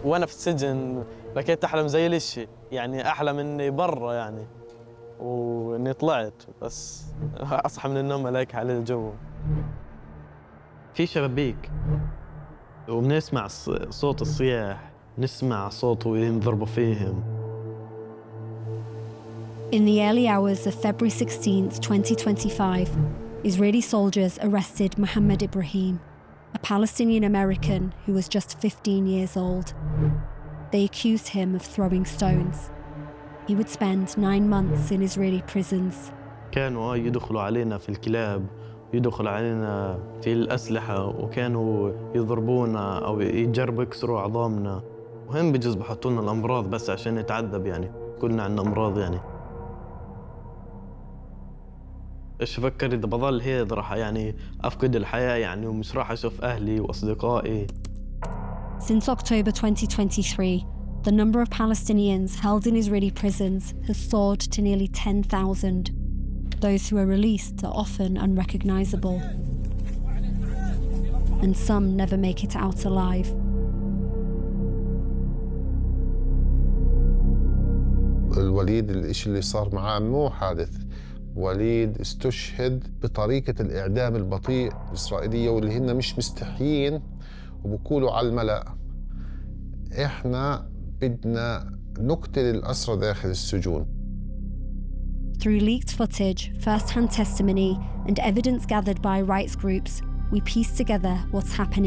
وأنا في السجن بكيت أحلم زي الإشي، يعني أحلم إني برا يعني وإني طلعت، بس أصحى من النوم ألاقي على الجو في شبابيك وبنسمع صوت الصياح، نسمع صوت وهم ضربوا فيهم. In the early hours of February 16, 2025, Israeli soldiers arrested Mohammed Ibrahim, a Palestinian American who was just 15 years old. They accused him of throwing stones. He would spend 9 months in Israeli prisons. كانوا يدخلوا علينا في الكلاب، يدخلوا علينا في الأسلحة، وكانوا يضربونا أو يجربوا يكسروا عظامنا، وهم بجوز بحطوا لنا الأمراض بس عشان نتعذب، يعني كلنا عندنا أمراض يعني. إيش فكر إذا بضل هيك راح يعني أفقد الحياة يعني، ومش راح أشوف أهلي وأصدقائي. Since October 2023, the number of Palestinians held in Israeli prisons has soared to nearly 10,000. Those who are released are often unrecognizable, and some never make it out alive. الوليد الإشي اللي صار معاه مو حادث، وليد استشهد بطريقة الإعدام البطيء الإسرائيلية، واللي هن مش مستحيين وبقولوا على الملأ إحنا بدنا نقتل الأسرى داخل السجون. Through leaked footage, first-hand testimony, and evidence gathered by rights groups, we piece together what's happening